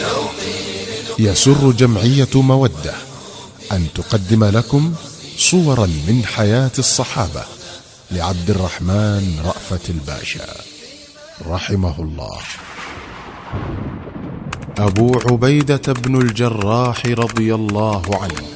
يسر جمعية مودة أن تقدم لكم صورا من حياة الصحابة لعبد الرحمن رأفت الباشا رحمه الله. أبو عبيدة بن الجراح رضي الله عنه